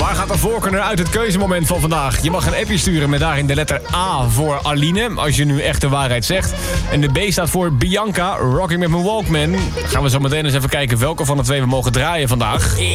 Waar gaat de voorkeur naar uit het keuzemoment van vandaag? Je mag een appje sturen met daarin de letter A voor Aline, als je nu echt de waarheid zegt. En de B staat voor Bianca, Rocking met mijn Walkman. Gaan we zo meteen eens even kijken welke van de twee we mogen draaien vandaag.